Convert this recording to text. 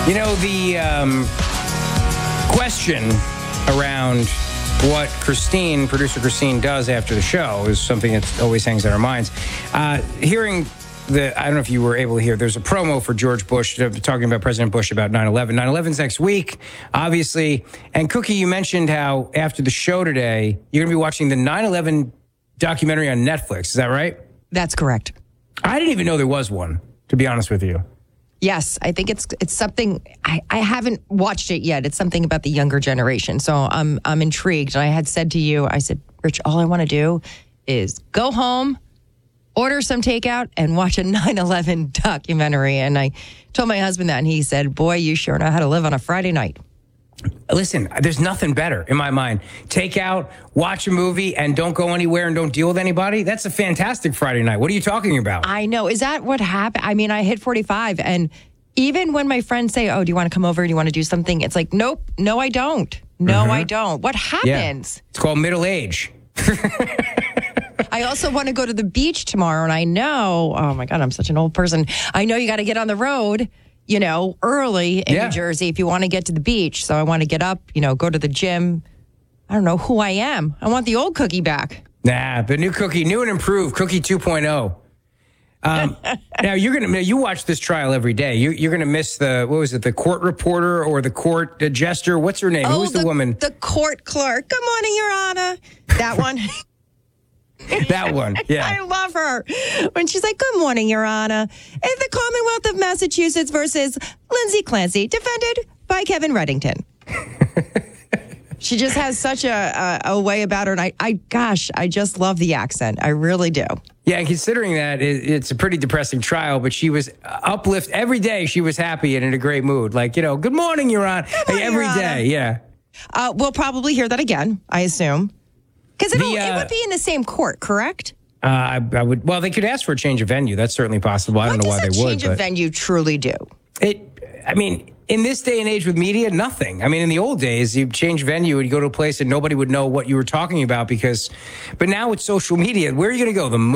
You know, the question around what producer Christine, does after the show is something that always hangs on our minds. Hearing I don't know if you were able to hear, there's a promo for George Bush talking about President Bush about 9/11. 9/11's next week, obviously. And Cookie, you mentioned how after the show today, you're going to be watching the 9/11 documentary on Netflix. Is that right? That's correct. I didn't even know there was one, to be honest with you. Yes, I think it's something. I haven't watched it yet. It's something about the younger generation, so I'm intrigued. And I had said to you, I said, Rich, all I want to do is go home, order some takeout, and watch a 9/11 documentary. And I told my husband that, and he said, "Boy, you sure know how to live on a Friday night." Listen, there's nothing better in my mind. Take out, watch a movie, and don't go anywhere and don't deal with anybody. That's a fantastic Friday night. What are you talking about? I know. Is that what happened? I mean, I hit 45, and even when my friends say, "Oh, do you want to come over? Do you want to do something?" It's like, nope, no, I don't. No, I don't. What happens? Yeah. It's called middle age. I also want to go to the beach tomorrow, and I know, oh my God, I'm such an old person. I know you got to get on the road, early in New Jersey if you want to get to the beach. So I want to get up, go to the gym. I don't know who I am. I want the old Cookie back. Nah, the new Cookie, new and improved, Cookie 2.0. Now you watch this trial every day. You're gonna miss the court reporter or the court jester. What's her name? Who's the woman? The court clerk. Good morning, Your Honor. That one. That one, yeah. I love her. When she's like, "Good morning, Your Honor. In the Commonwealth of Massachusetts versus Lindsay Clancy, defended by Kevin Reddington." She just has such a way about her. And I just love the accent. I really do. Yeah, and considering that it's a pretty depressing trial, but she was uplift every day. She was happy and in a great mood. Like, good morning, Your Honor. Every day, yeah. We'll probably hear that again, I assume. Because it would be in the same court, correct? I would. Well, they could ask for a change of venue. That's certainly possible. I don't know why they would. What does a change of venue truly do? In this day and age with media, nothing. In the old days, you change venue and you go to a place and nobody would know what you were talking about but now with social media, where are you going to go?